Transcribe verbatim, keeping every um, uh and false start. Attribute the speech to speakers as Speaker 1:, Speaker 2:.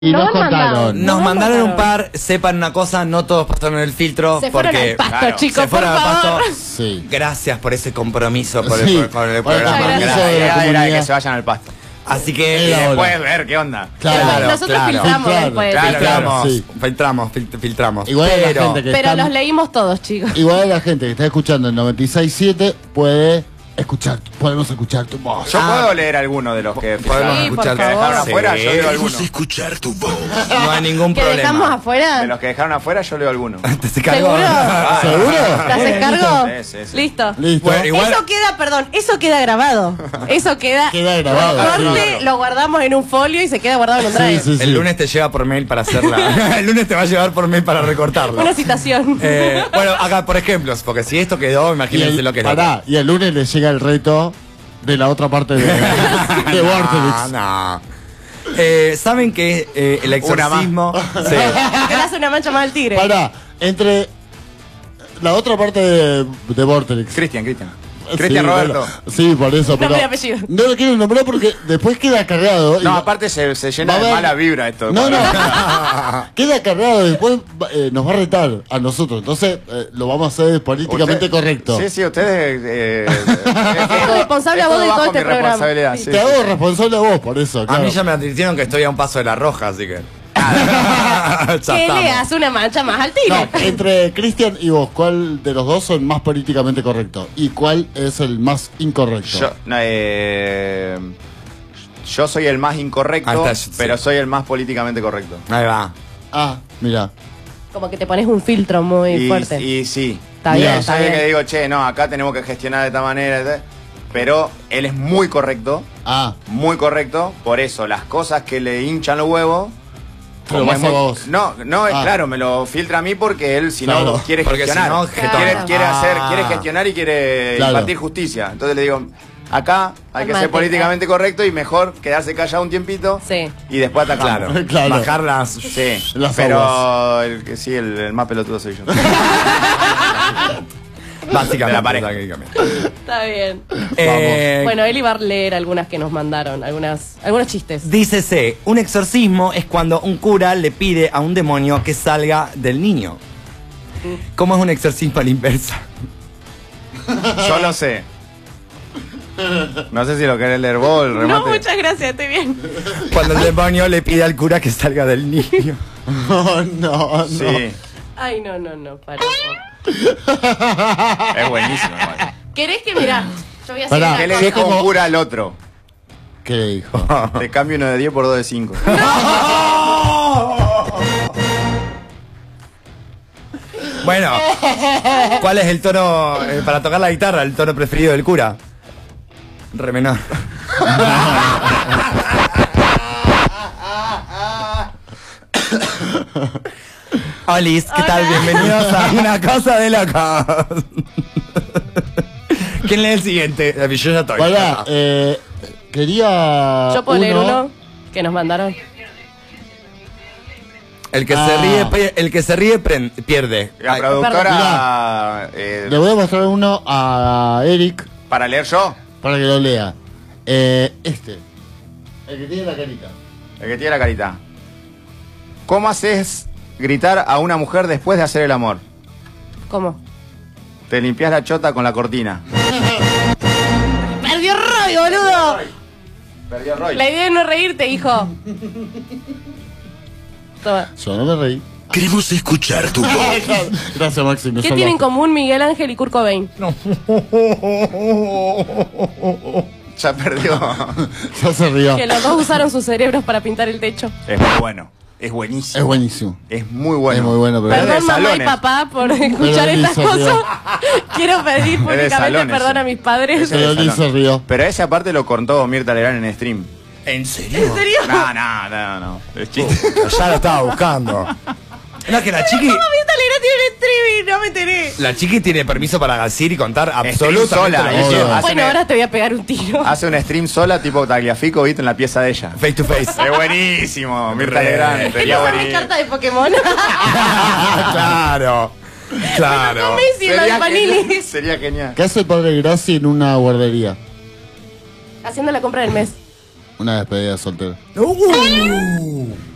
Speaker 1: Y nos
Speaker 2: Nos han
Speaker 1: contaron.
Speaker 2: mandado.
Speaker 3: Nos
Speaker 2: No,
Speaker 3: mandaron
Speaker 2: no.
Speaker 3: un par, sepan una cosa, no todos pasaron el filtro.
Speaker 2: Se
Speaker 3: porque
Speaker 2: fueron al pasto,
Speaker 4: claro,
Speaker 2: chicos,
Speaker 3: se
Speaker 2: por
Speaker 3: fueron al
Speaker 2: favor.
Speaker 3: pasto.
Speaker 1: Sí.
Speaker 3: Gracias por ese compromiso con
Speaker 1: Sí,
Speaker 3: el, con el
Speaker 1: por el
Speaker 3: programa.
Speaker 1: compromiso
Speaker 3: Gracias.
Speaker 1: de la
Speaker 4: Era, era de
Speaker 1: comunidad.
Speaker 4: que se vayan al pasto.
Speaker 3: Así
Speaker 4: Y
Speaker 3: que
Speaker 1: Era
Speaker 3: eh,
Speaker 1: hora.
Speaker 4: después ver qué onda.
Speaker 3: Claro,
Speaker 2: Nosotros
Speaker 3: claro.
Speaker 2: filtramos
Speaker 1: Claro,
Speaker 2: después.
Speaker 4: claro,
Speaker 3: filtramos,
Speaker 1: sí.
Speaker 3: filtramos, fil- filtramos.
Speaker 1: Igual a la
Speaker 3: Pero,
Speaker 1: gente que
Speaker 2: Pero
Speaker 1: está,
Speaker 2: los leímos todos, chicos.
Speaker 1: igual a la gente que está escuchando el noventa y seis punto siete puede escuchar, podemos escuchar tu voz.
Speaker 4: Yo
Speaker 3: Ah.
Speaker 4: puedo leer alguno de los que
Speaker 3: podemos
Speaker 2: Sí, por
Speaker 3: escuchar.
Speaker 2: favor.
Speaker 4: dejaron afuera, yo leo alguno.
Speaker 5: escuchar tu voz.
Speaker 3: No hay ningún
Speaker 2: ¿Que dejamos
Speaker 3: problema.
Speaker 2: afuera?
Speaker 4: De los que dejaron afuera, yo leo alguno.
Speaker 3: ¿Te se cargó?
Speaker 2: ¿Seguro?
Speaker 1: ¿Seguro?
Speaker 2: ¿Te haces cargo?
Speaker 4: Sí, sí, sí.
Speaker 2: Listo.
Speaker 1: Listo.
Speaker 3: Bueno, igual-
Speaker 2: Eso queda, perdón, eso queda grabado. Eso queda.
Speaker 1: Queda grabado,
Speaker 2: Corte,
Speaker 1: sí.
Speaker 2: lo guardamos en un folio y se queda guardado en un drive.
Speaker 1: Sí, sí, sí.
Speaker 3: El lunes te lleva por mail para hacerla. El lunes te va a llevar por mail para recortarlo.
Speaker 2: Una citación.
Speaker 3: Eh, bueno, acá por ejemplos, porque si esto quedó,
Speaker 1: Y
Speaker 3: imagínense
Speaker 1: el,
Speaker 3: lo que es.
Speaker 1: pará, y el lunes le llega el reto de la otra parte de, de Vortex.
Speaker 3: No, no. Eh, ¿Saben que eh, el exorcismo... Sí.
Speaker 2: Que le hace una mancha más al tigre.
Speaker 1: Pará, entre la otra parte de, de Vortex.
Speaker 4: Cristian, Cristian.
Speaker 1: Sí,
Speaker 4: Cristian Roberto.
Speaker 1: bueno, sí, por eso, pero
Speaker 2: Nombre y apellido.
Speaker 1: no lo quiero nombrar porque después queda cargado. y
Speaker 4: No,
Speaker 1: va-
Speaker 4: aparte se, se llena
Speaker 1: va a
Speaker 4: de
Speaker 1: haber-
Speaker 4: mala vibra esto.
Speaker 1: No, no. Queda cargado y después eh, nos va a retar a nosotros. Entonces eh, lo vamos a hacer políticamente
Speaker 4: Usted-
Speaker 1: correcto.
Speaker 4: Sí, sí, ustedes... Eh,
Speaker 2: Es responsable a vos de todo este programa.
Speaker 4: responsabilidad, sí,
Speaker 1: Te
Speaker 4: sí.
Speaker 1: hago responsable a vos por eso.
Speaker 3: A
Speaker 1: Claro.
Speaker 3: mí ya me advirtieron que estoy a un paso de la roja, así que... Ya
Speaker 2: Que le
Speaker 3: estamos.
Speaker 2: hace una mancha más al tigre.
Speaker 1: No, entre Cristian y vos, ¿cuál de los dos son más políticamente correctos? ¿Y cuál es el más incorrecto?
Speaker 4: Yo, no, eh, yo soy el más incorrecto,
Speaker 3: Ah, está, sí.
Speaker 4: pero soy el más políticamente correcto.
Speaker 3: Ahí va.
Speaker 1: Ah, mira.
Speaker 2: Como que te pones un filtro muy
Speaker 4: Y,
Speaker 2: fuerte.
Speaker 4: y sí.
Speaker 2: Está
Speaker 1: Mira,
Speaker 2: bien, está
Speaker 4: Soy el
Speaker 2: bien.
Speaker 4: que digo, che, no, acá tenemos que gestionar de esta manera, etc. Pero él es muy correcto,
Speaker 1: Ah,
Speaker 4: muy correcto, por eso las cosas que le hinchan los huevos...
Speaker 1: Te lo
Speaker 4: como
Speaker 1: pasa
Speaker 4: es muy-
Speaker 1: a vos.
Speaker 4: No, no, es
Speaker 1: Ah.
Speaker 4: claro, me lo filtra a mí porque él si
Speaker 1: Claro.
Speaker 4: no quiere
Speaker 3: Porque si
Speaker 4: gestionar.
Speaker 3: no,
Speaker 4: quiere,
Speaker 3: jetón.
Speaker 4: quiere
Speaker 3: Ah.
Speaker 4: hacer, quiere gestionar y quiere
Speaker 1: Claro.
Speaker 4: impartir justicia. Entonces le digo, acá hay que
Speaker 2: Calmate,
Speaker 4: ser políticamente correcto y mejor quedarse callado un tiempito
Speaker 2: Sí.
Speaker 4: y después atacar.
Speaker 3: Claro.
Speaker 1: Claro.
Speaker 3: Bajar las...
Speaker 4: Sí,
Speaker 1: Las
Speaker 4: pero el que sí, el, el más pelotudo soy yo.
Speaker 3: Básicamente.
Speaker 4: De la pareja.
Speaker 3: básicamente.
Speaker 2: Está bien.
Speaker 3: Eh,
Speaker 2: Bueno, Eli va a leer algunas que nos mandaron, algunas, algunos chistes.
Speaker 3: Dícese, un exorcismo es cuando un cura le pide a un demonio que salga del niño. ¿Cómo es un exorcismo a la inversa?
Speaker 4: Yo lo sé. No sé si lo querés leer vos, el remate.
Speaker 2: No, muchas gracias, estoy bien.
Speaker 3: Cuando el demonio le pide al cura que salga del niño.
Speaker 1: no, no, no.
Speaker 4: Sí,
Speaker 2: Ay, no, no, no, para.
Speaker 4: es buenísimo. igual.
Speaker 2: ¿Querés que, mira, yo voy a hacer
Speaker 1: Pará,
Speaker 2: una
Speaker 4: ¿Qué le
Speaker 2: cosa.
Speaker 4: dijo un cura al otro?
Speaker 1: ¿Qué le dijo?
Speaker 4: Te cambio uno de diez por dos de cinco.
Speaker 3: Bueno, ¿cuál es el tono eh, para tocar la guitarra? El tono preferido del cura. Re menor. Olis, ¿qué tal?
Speaker 2: Hola.
Speaker 3: Bienvenidos a Una Cosa de Locos. ¿Quién lee el siguiente? Yo ya estoy.
Speaker 1: Pará, eh, quería.
Speaker 2: Yo puedo leer uno que nos mandaron.
Speaker 3: El que
Speaker 1: Ah.
Speaker 3: se ríe, pe- el que se ríe pren- pierde.
Speaker 4: La
Speaker 3: Ay,
Speaker 4: productora... eh,
Speaker 1: Le voy a mostrar uno a Eric
Speaker 4: ¿Para leer yo?
Speaker 1: para que lo lea. Eh, este. El que tiene la carita.
Speaker 4: El que tiene la carita. ¿Cómo haces gritar a una mujer después de hacer el amor?
Speaker 2: ¿Cómo?
Speaker 4: Te limpias la chota con la cortina.
Speaker 2: ¡Perdió Roy, boludo!
Speaker 4: Perdió Roy.
Speaker 2: La idea es no reírte, hijo. Toma.
Speaker 1: Yo no me reí.
Speaker 5: Queremos escuchar tu voz.
Speaker 1: Gracias, Maxi. me
Speaker 2: ¿Qué tienen en
Speaker 1: salvaste.
Speaker 2: común Miguel Ángel y Kurt Cobain?
Speaker 4: Ya perdió.
Speaker 1: Ya se rió.
Speaker 2: Que los dos usaron sus cerebros para pintar el techo.
Speaker 4: Es muy bueno. Es buenísimo.
Speaker 1: Es buenísimo.
Speaker 4: Es muy bueno.
Speaker 1: Es muy bueno, pero-
Speaker 4: Es de
Speaker 2: Perdón, mamá y
Speaker 4: salones.
Speaker 2: papá, por escuchar
Speaker 1: Pero
Speaker 2: estas
Speaker 1: ni se rió.
Speaker 2: cosas. Quiero pedir públicamente
Speaker 4: salones,
Speaker 2: perdón
Speaker 4: sí.
Speaker 2: a mis padres.
Speaker 4: Ese es
Speaker 1: Pero
Speaker 4: de
Speaker 1: ni
Speaker 4: salón.
Speaker 1: se rió.
Speaker 4: Pero ese aparte lo contó Mirta Legrand en stream.
Speaker 3: ¿En serio?
Speaker 2: ¿En serio?
Speaker 4: No, no, no, no. Es chiste.
Speaker 3: Ya lo estaba buscando. No, que la chiqui...
Speaker 2: ¿Cómo Mirta Legrand tiene un streaming? No me enteré.
Speaker 3: La chiqui tiene permiso para decir y contar
Speaker 4: Stream
Speaker 3: absolutamente
Speaker 4: sola.
Speaker 3: lo que
Speaker 4: Eso
Speaker 3: quiera.
Speaker 4: hace
Speaker 2: Bueno,
Speaker 4: una-
Speaker 2: ahora te voy a pegar un tiro.
Speaker 4: Hace un stream sola tipo Tagliafico, viste, en la pieza de ella.
Speaker 3: Face to face.
Speaker 4: Es buenísimo, Mirta
Speaker 3: Re.
Speaker 4: Legrand. Sería
Speaker 2: ¿No sabés
Speaker 4: buenísimo.
Speaker 2: carta de Pokémon?
Speaker 3: Claro. Claro.
Speaker 2: Con Messi en la de
Speaker 4: Sería
Speaker 2: Panini.
Speaker 4: genial. Sería genial.
Speaker 1: ¿Qué hace el padre Graci en una guardería?
Speaker 2: Haciendo la compra del mes.
Speaker 1: Una despedida soltera.
Speaker 3: Uh.